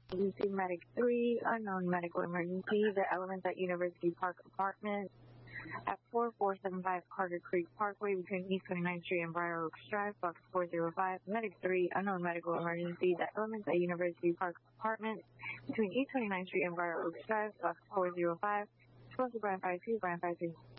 Emergency Medic 3, unknown medical emergency. The elements at University Park Apartments at 4475 Carter Creek Parkway between East 29th Street and Briar Oaks Drive, box 405. Medic 3, unknown medical emergency. The elements at University Park Apartments between East 29th Street and Briar Oaks Drive, box 405. Supposed to Brian 52, Brian 53.